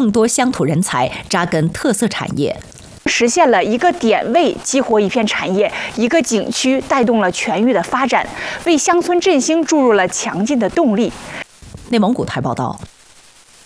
更多乡土人才扎根特色产业。 实现了一个点位激活一片产业，一个景区带动了全域的发展，为乡村振兴注入了强劲的动力。 内蒙古台报道。